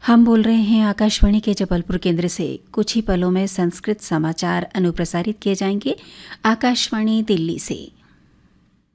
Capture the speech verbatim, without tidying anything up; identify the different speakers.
Speaker 1: हम बोल रहे हैं आकाशवाणी के जबलपुर केंद्र से। कुछ ही पलों में संस्कृत समाचार अनुप्रसारित किए जाएंगे आकाशवाणी दिल्ली से।